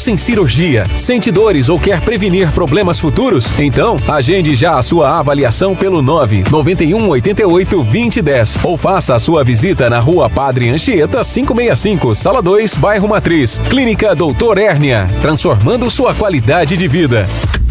sem cirurgia? Sente dores ou quer prevenir problemas futuros? Então, agende já a sua avaliação pelo 991 88 2010 ou faça a sua visita na Rua Padre Anchieta 565, Sala 2, Bairro Matriz. Clínica Doutor Hérnia, transformando sua qualidade de vida.